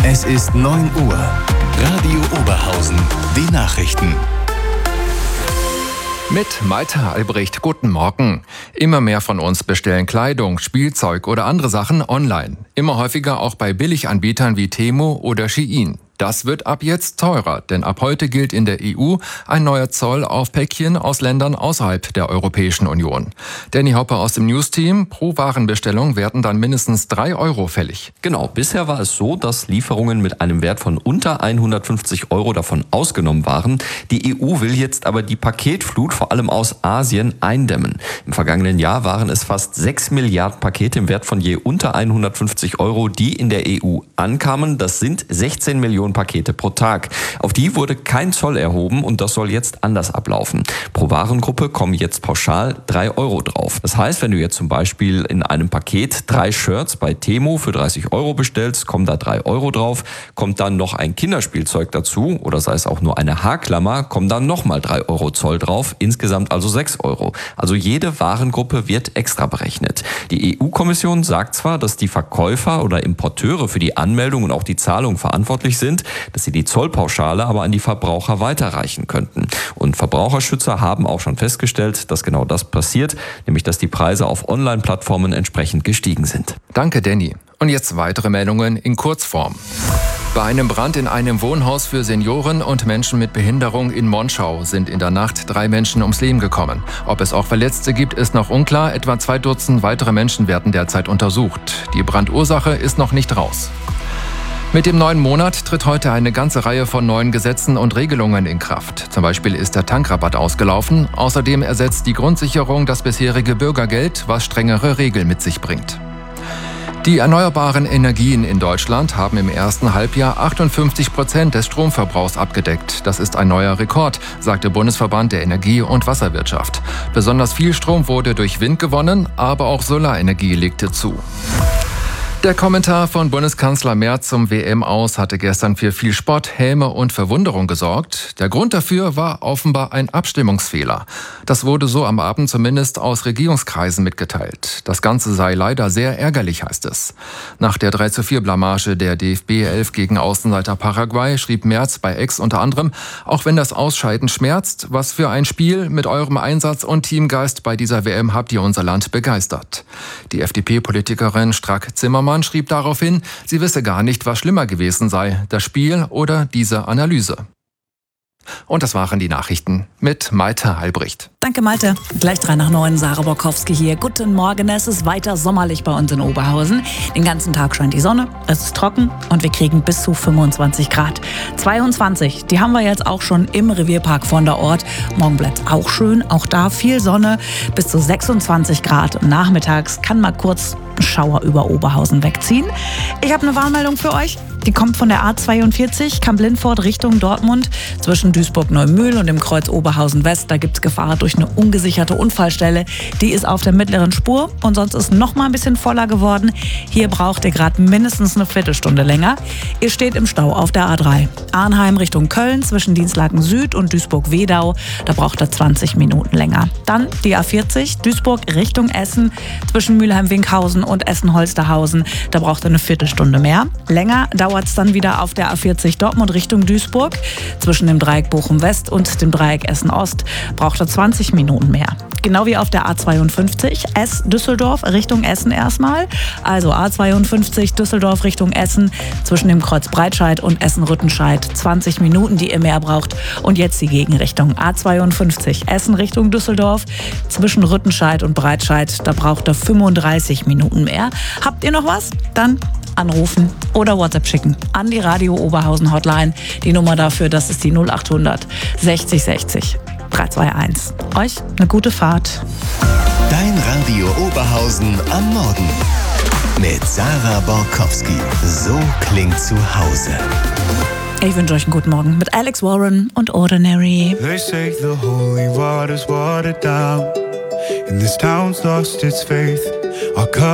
Es ist 9 Uhr. Radio Oberhausen. Die Nachrichten. Mit Malte Albrecht, guten Morgen. Immer mehr von uns bestellen Kleidung, Spielzeug oder andere Sachen online. Immer häufiger auch bei Billiganbietern wie Temu oder Shein. Das wird ab jetzt teurer, denn ab heute gilt in der EU ein neuer Zoll auf Päckchen aus Ländern außerhalb der Europäischen Union. Danny Hopper aus dem News-Team: Pro Warenbestellung werden dann mindestens 3 Euro fällig. Genau, bisher war es so, dass Lieferungen mit einem Wert von unter 150 Euro davon ausgenommen waren. Die EU will jetzt aber die Paketflut vor allem aus Asien eindämmen. Im vergangenen Jahr waren es fast 6 Milliarden Pakete im Wert von je unter 150 Euro, die in der EU ankamen. Das sind 16 Millionen Pakete pro Tag. Auf die wurde kein Zoll erhoben und das soll jetzt anders ablaufen. Pro Warengruppe kommen jetzt pauschal 3 Euro drauf. Das heißt, wenn du jetzt zum Beispiel in einem Paket 3 Shirts bei Temu für 30 Euro bestellst, kommen da 3 Euro drauf. Kommt dann noch ein Kinderspielzeug dazu oder sei es auch nur eine Haarklammer, kommen dann nochmal 3 Euro Zoll drauf. Insgesamt also 6 Euro. Also jede Warengruppe wird extra berechnet. Die EU-Kommission sagt zwar, dass die Verkäufer oder Importeure für die Anmeldung und auch die Zahlung verantwortlich sind, dass sie die Zollpauschale aber an die Verbraucher weiterreichen könnten. Und Verbraucherschützer haben auch schon festgestellt, dass genau das passiert, nämlich dass die Preise auf Online-Plattformen entsprechend gestiegen sind. Danke, Danny. Und jetzt weitere Meldungen in Kurzform. Bei einem Brand in einem Wohnhaus für Senioren und Menschen mit Behinderung in Monschau sind in der Nacht 3 Menschen ums Leben gekommen. Ob es auch Verletzte gibt, ist noch unklar. Etwa 2 Dutzend weitere Menschen werden derzeit untersucht. Die Brandursache ist noch nicht raus. Mit dem neuen Monat tritt heute eine ganze Reihe von neuen Gesetzen und Regelungen in Kraft. Zum Beispiel ist der Tankrabatt ausgelaufen. Außerdem ersetzt die Grundsicherung das bisherige Bürgergeld, was strengere Regeln mit sich bringt. Die erneuerbaren Energien in Deutschland haben im ersten Halbjahr 58% des Stromverbrauchs abgedeckt. Das ist ein neuer Rekord, sagt der Bundesverband der Energie- und Wasserwirtschaft. Besonders viel Strom wurde durch Wind gewonnen, aber auch Solarenergie legte zu. Der Kommentar von Bundeskanzler Merz zum WM-Aus hatte gestern für viel Spott, Häme und Verwunderung gesorgt. Der Grund dafür war offenbar ein Abstimmungsfehler. Das wurde so am Abend zumindest aus Regierungskreisen mitgeteilt. Das Ganze sei leider sehr ärgerlich, heißt es. Nach der 3:4-Blamage der DFB 11 gegen Außenseiter Paraguay schrieb Merz bei X unter anderem: Auch wenn das Ausscheiden schmerzt, was für ein Spiel, mit eurem Einsatz und Teamgeist bei dieser WM habt ihr unser Land begeistert. Die FDP-Politikerin Strack-Zimmermann schrieb daraufhin, sie wisse gar nicht, was schlimmer gewesen sei, das Spiel oder diese Analyse. Und das waren die Nachrichten mit Malte Albrecht. Danke, Malte. Gleich 3 nach 9, Sarah Borkowski hier. Guten Morgen, es ist weiter sommerlich bei uns in Oberhausen. Den ganzen Tag scheint die Sonne, es ist trocken und wir kriegen bis zu 25 Grad. 22, die haben wir jetzt auch schon im Revierpark von der Ort. Morgen bleibt auch schön, auch da viel Sonne, bis zu 26 Grad. Und nachmittags kann mal kurz ein Schauer über Oberhausen wegziehen. Ich habe eine Warnmeldung für euch. Die kommt von der A42, Kamp-Lindfort Richtung Dortmund. Zwischen Duisburg-Neumühl und dem Kreuz Oberhausen-West, da gibt es Gefahr durch eine ungesicherte Unfallstelle. Die ist auf der mittleren Spur und sonst ist noch mal ein bisschen voller geworden. Hier braucht ihr gerade mindestens eine Viertelstunde länger. Ihr steht im Stau auf der A3. Arnheim Richtung Köln zwischen Dienstlaken Süd und Duisburg-Wedau. Da braucht ihr 20 Minuten länger. Dann die A40, Duisburg Richtung Essen zwischen Mülheim-Winkhausen und Essen-Holsterhausen. Da braucht ihr eine Viertelstunde mehr. Länger dauert es dann wieder auf der A40 Dortmund Richtung Duisburg. Zwischen dem Dreieck Bochum-West und dem Dreieck Essen-Ost braucht er 20 Minuten mehr. Genau wie auf der A52 Düsseldorf Richtung Essen erstmal. Also A52 Düsseldorf Richtung Essen zwischen dem Kreuz Breitscheid und Essen-Rüttenscheid. 20 Minuten, die ihr mehr braucht. Und jetzt die Gegenrichtung. A52 Essen Richtung Düsseldorf zwischen Rüttenscheid und Breitscheid. Da braucht er 35 Minuten mehr. Habt ihr noch was? Dann anrufen oder WhatsApp schicken an die Radio Oberhausen Hotline. Die Nummer dafür, das ist die 0800 60 60 321. Euch eine gute Fahrt. Dein Radio Oberhausen am Morgen. Mit Sarah Borkowski. So klingt zu Hause. Ich wünsche euch einen guten Morgen mit Alex Warren und Ordinary. They say the holy water's watered down, and this town's lost its faith. Our